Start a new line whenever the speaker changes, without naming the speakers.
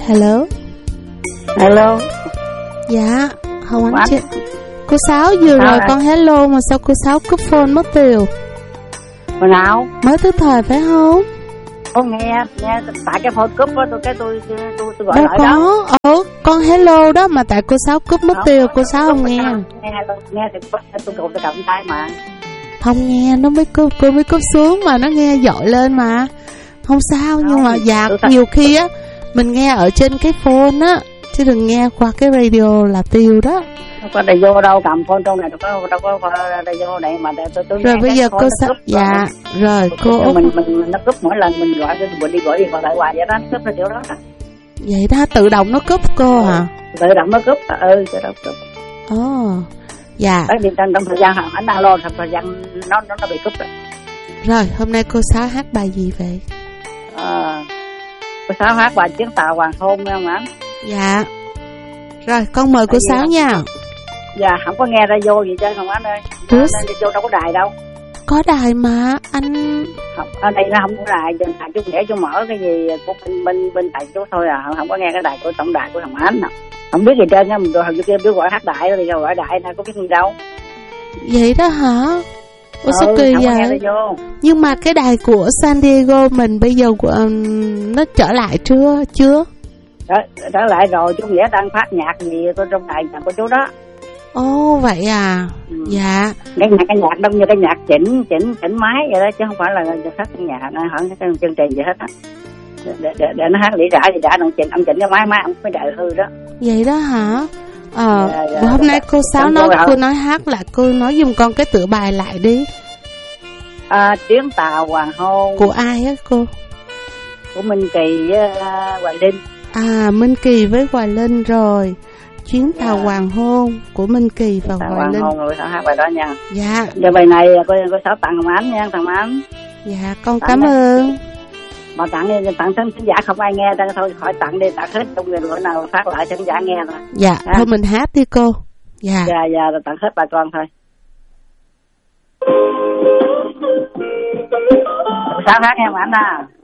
Hello.
Hello.
Dạ, Hồng Anh chị. Cô Sáu vừa rồi con hello mà sao cô Sáu cúp phone mất tiêu?
Hồi nào?
Mới thứ thời phải không?
Con nghe tại cái phone cúp đó tôi gọi
đâu
lại
có.
đó.
Con hello đó mà tại cô Sáu cúp mất tiêu, cô Sáu không nghe.
Nghe thì tôi cầm tay mà.
Không nghe, nó mới cúp, cô mới cúp xuống mà nó nghe dội lên mà. Không sao, nhưng mà dạ nhiều khi á mình nghe ở trên cái phone á, chứ đừng nghe qua cái radio là tiêu đó.
Không có đầy vô đâu, cầm phone trong này đâu có đầy vô này mà tôi
rồi bây giờ cô Sáu dạ rồi cô
mình nó cúp mỗi lần mình gọi mình gọi điện lại hoài vậy đó, nó cúp ở chỗ đó.
Vậy đó, tự động nó cúp cô hả?
Tự động nó cúp, tự động cúp.
Dạ.
Đấy, trong thời gian anh đang lo, thời gian nó bị cúp rồi.
Rồi hôm nay cô Sáu hát bài gì vậy?
Cô Sáu hát bài Chuyến Tàu Hoàng Hôn nghe không ạ?
Dạ. Rồi con mời cô Sáu nha.
Dạ, không có nghe radio gì chứ không anh ơi. Radio đâu có đài đâu.
Có đài mà anh.
Không, ở đây nó không có đài, đài chú để chú mở cái gì của bên tại chú thôi à, không có nghe cái đài của tổng đài của thằng Ánh nào. Không biết gì trơn á, mình rồi hồi kia biết gọi hát đại rồi, gọi đại này có biết gì đâu.
Vậy đó hả? Ủa sao kỳ vậy? Nhưng mà cái đài của San Diego mình bây giờ nó trở lại chưa?
Trở lại rồi, chú Nghĩa đang phát nhạc gì trong đài nhạc của chú đó.
Ồ vậy à. Dạ.
Cái nhạc đông như cái nhạc chỉnh máy vậy đó, chứ không phải là phát nhạc nó hỏi cái chương trình gì hết á. Để nó hát lĩ rã gì đã, ông chỉnh cái máy ông mới đợi hư đó.
Vậy đó hả? Hôm nay cô Sáu nói cô nói hát lại, cô nói giùm con cái tựa bài lại đi.
Chuyến Tàu Hoàng Hôn.
Của ai á cô?
Của Minh Kỳ với Hoài Linh.
Minh Kỳ với Hoài Linh rồi. Chuyến Tàu Hoàng Hôn của Minh Kỳ và Hoài Linh.
Hoàng Hôn rồi hát bài đó nha.
Dạ.
Giờ bài này cô Sáu tặng thằng Ánh nha, thằng Ánh.
Dạ con cảm ơn.
Mà tặng khán giả không ai nghe, thôi khỏi tặng đi, tặng hết trong người bữa nào phát lại khán giả nghe rồi.
Dạ, thôi mình hát đi cô. Dạ.
Dạ, rồi tặng hết bà con thôi. Sáu hát nghe mà anh à.